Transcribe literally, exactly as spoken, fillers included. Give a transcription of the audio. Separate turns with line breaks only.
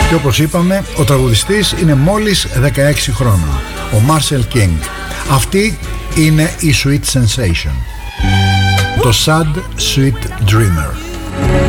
Και όπως είπαμε, ο τραγουδιστής είναι μόλις δεκαέξι χρόνων, ο Marshall King. Αυτή είναι η Sweet Sensation, το Sad Sweet Dreamer.